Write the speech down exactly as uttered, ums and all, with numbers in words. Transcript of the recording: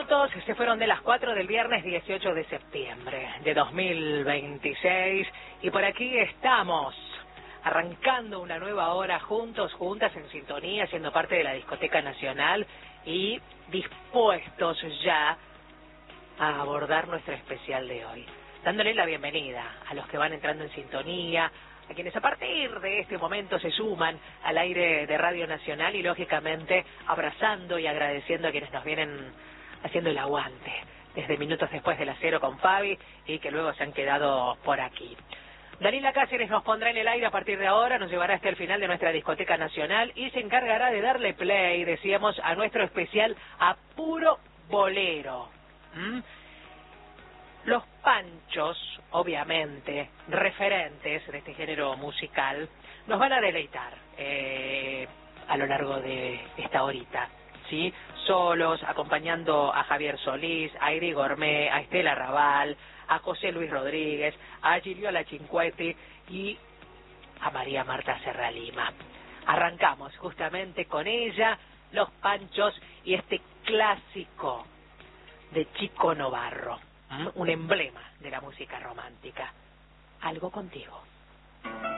minutos se fueron de las cuatro del viernes dieciocho de septiembre de dos mil veintiséis y por aquí estamos, arrancando una nueva hora juntos, juntas, en sintonía, siendo parte de la Discoteca Nacional y dispuestos ya a abordar nuestro especial de hoy, dándole la bienvenida a los que van entrando en sintonía, a quienes a partir de este momento se suman al aire de Radio Nacional y lógicamente abrazando y agradeciendo a quienes nos vienen haciendo el aguante desde minutos después de las cero con Fabi y que luego se han quedado por aquí. Dalila Cáceres nos pondrá en el aire a partir de ahora, nos llevará hasta el final de nuestra Discoteca Nacional y se encargará de darle play, decíamos, a nuestro especial a puro bolero. ¿Mm? Los Panchos, obviamente, referentes de este género musical, nos van a deleitar eh, a lo largo de esta horita, ¿sí? Solos, acompañando a Javier Solís, a Iri Gourmet, a Estela Raval, a José Luis Rodríguez, a Giliola Cinquetti y a María Marta Serra Lima. Arrancamos justamente con ella, Los Panchos y este clásico de Chico Novarro, un emblema de la música romántica. Algo contigo.